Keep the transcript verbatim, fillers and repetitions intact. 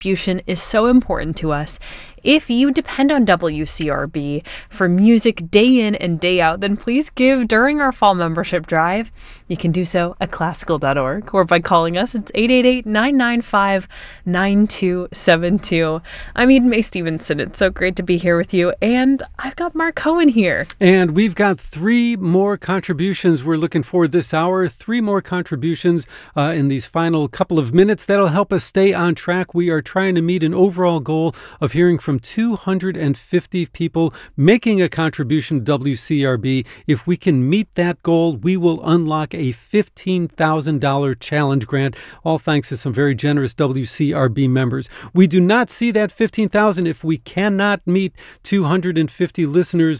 contribution is so important to us. If you depend on W C R B for music day in and day out, then please give during our fall membership drive. You can do so at classical dot org or by calling us. It's eight eight eight, nine nine five, nine two seven two. I'm Eden Mae Stevenson. It's so great to be here with you. And I've got Mark Cohen here. And we've got three more contributions we're looking for this hour. Three more contributions uh, in these final couple of minutes. That'll help us stay on track. We are trying to meet an overall goal of hearing from two hundred fifty people making a contribution to W C R B. If we can meet that goal, we will unlock a fifteen thousand dollars challenge grant, all thanks to some very generous W C R B members. We do not see that fifteen thousand dollars if we cannot meet two hundred fifty listeners